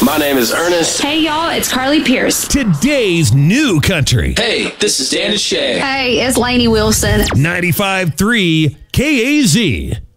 My name is Ernest. Hey, y'all, it's Carly Pierce. Today's new country. Hey, this is Dan and Shay. Hey, it's Lainey Wilson. 95.3 KAZ.